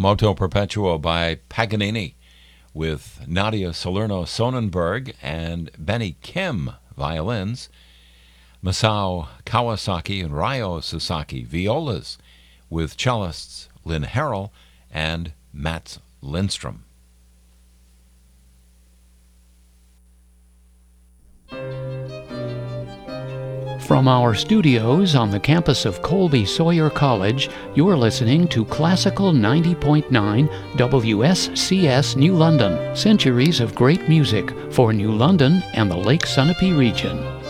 Moto Perpetuo by Paganini, with Nadia Salerno Sonnenberg and Benny Kim violins, Masao Kawasaki and Ryo Sasaki violas, with cellists Lynn Harrell and Mats Lindstrom. From our studios on the campus of Colby Sawyer College, you're listening to Classical 90.9 WSCS New London, centuries of great music for New London and the Lake Sunapee region.